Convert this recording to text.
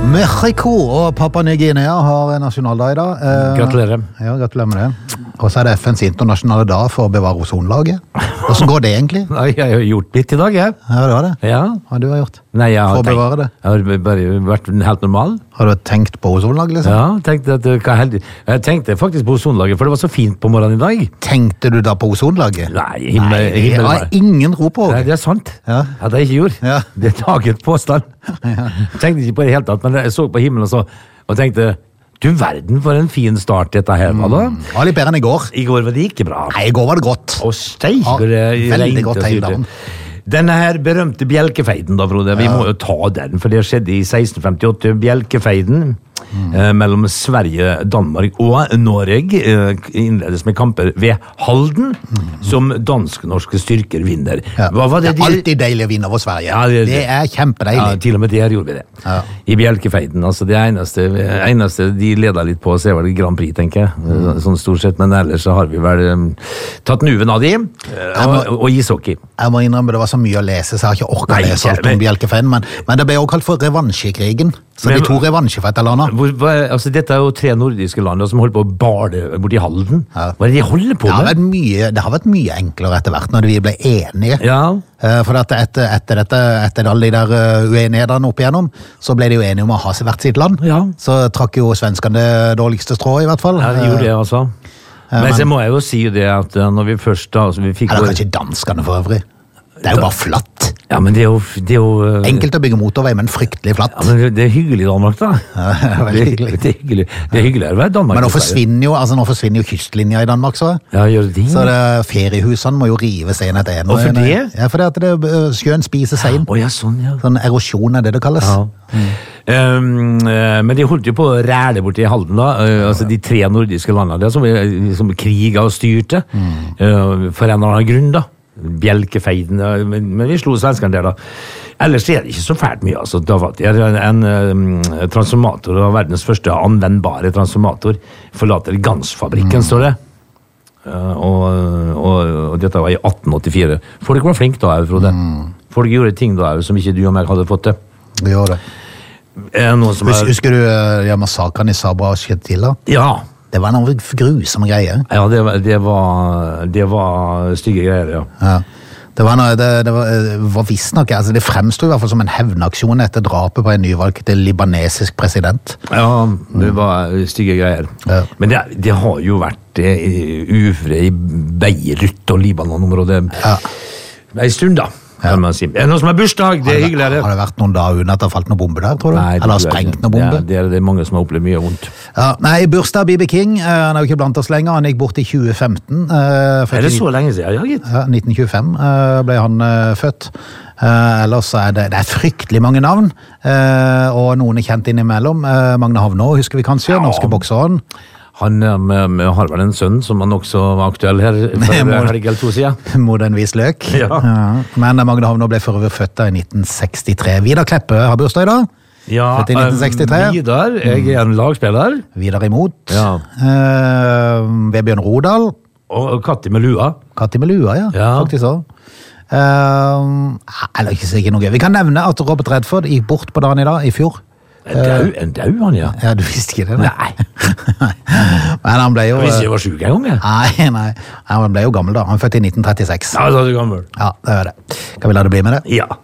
Mexico og Papua Ny-Guinea har nasjonaldag I dag. Gratulerer. Ja, gratulerer med det. Og så det FNs internasjonale dag for å bevare ozonlaget. Hvordan går det egentlig? Nei, jeg har gjort litt I dag, jeg. Ja, det var det. Ja. Hva har du gjort? Nei, for å bevare det? Jeg har bare vært helt normal. Har du tenkt på ozonlaget, liksom? Ja, jeg tenkte faktisk på ozonlaget, for det var så fint på morgenen I dag. Tenkte du da på ozonlaget? Nei, det har ingen ro på. Nei, det sant. Ja. At jeg ikke gjorde. Ja. Det daget påstand. Ja. Jeg tenkte ikke på det helt tatt, men jeg så på himmelen og tenkte, du verden for en fin start dette her, da. Det var litt bedre enn I går. I går var det ikke bra. Nei, I går var det godt. Og steik, veldig godt hele dagen. Denne her berømte bjelkefeiden da, Frode, vi må jo ta den, for det skjedde I 1658, bjelkefeiden mellom Sverige, Danmark og Norge innledes med kamper ved Halden, som dansk-norske styrker vinner. Ja. Hva var det det alltid deilig å vinne over Sverige. Ja, det kjempedeilig. Ja, til og med der gjorde vi det. Ja. I bjelkefeiden, altså det eneste de leder litt på, så var det Grand Prix, tenker jeg, sånn stort sett, men ellers så har vi vel tatt nuven av de, og ishockey. Jeg må innrømme, det var så mye å lese, så jeg har ikke orket å lese alt om bjelkefeiden, men det ble også kalt for revansjekrigen. Så de to revansjer for et eller annet. Altså, dette jo 3 nordiske land som holder på å bade bort I Halden. Ja. Hva det de holder på med? Det har vært mye enklere etter hvert når vi ble enige. Ja. For etter alle de der uenighetene opp igjennom, så ble de jo enige om å ha hvert sitt land. Ja. Så trakk jo svenskene det dårligste strå I hvert fall. Ja, de gjorde det altså. Men så må jeg jo si det at når vi først da... vi fikk det kanskje danskene for øvrig. Det jo bare flatt. Ja, men det er jo enkelt å bygge motorvei, men fryktelig flatt. Ja, men det hyggelig I Danmark, da. Ja, veldig hyggelig. Det hyggelig å være Danmark. Men nå forsvinner jo kystlinja I Danmark, så. Ja, gjør det. Så feriehusene må jo rives en etter en. Hvorfor det? Ja, fordi sjøen spiser seg inn. Ja, sånn, ja. Sånn erosjon det kalles. Ja. Men de holdt jo på å ræle bort I Halden da, altså de 3 nordiske landene som kriget og styrte, for en eller annen grunn da. Bjelkefeiden, men vi slo svenskene der da. Ellers det ikke så fælt mye, altså. Det en transformator, verdens første anvendbare transformator, forlater Gansfabrikken, står det. Og dette var I 1884. Folk var flink da, Frode. Folk gjorde ting da, som ikke du og meg hadde fått til. Det gjorde det. Husker du massakren I Sabra og Shetila? Ja. Det var noen grusomme greier. Ja, det var stygge greier, ja. Ja. Det var visst nok, altså det fremstod I hvert fall som en hevnaksjon etter drapet på en nyvalgt libanesisk president. Ja, det var stygge greier. Ja. Men det har jo vært ufred I Beirut og Libanon-området en stund da. Kan man si. Noen som har bursdag, det hyggelig. Har det vært noen dager uten at det har falt noen bombe der, tror du? Nei, eller har sprengt noen bombe? Ja, det mange som har opplevd mye vondt. Ja, nei, bursdag B.B. King, han jo ikke blant oss lenger, han gikk bort I 2015. Det så lenge siden, ja, gitt? Ja, 1925 ble han født. Ellers det fryktelig mange navn, og noen kjent innimellom. Magne Havnå, husker vi kanskje, norske bokseren. Han har vel en sønn som han også var aktuell her for helg eller 2 siden. Mot en vis løk. Ja. Men Magne Havnå ble for øvrig født I 1963. Vidar Kleppe har bursdag I dag. Ja, Vidar, jeg en lagspiller. Vidar imot. Ja. Vebjørn Rodal. Og Katti med lua. Katti med lua, ja. Faktisk så. Eller ikke noe gøy. Vi kan nevne at Robert Redford gikk bort på dagen I dag, I fjor. En dau han, ja. Ja, du visste ikke det, Nei. Men han ble jo... Hvis jeg var syk en gang, ja. Nei. Han ble jo gammel da. Han født I 1936. Ja, da er du gammel. Ja, det det. Kan vi la det bli med det? Ja.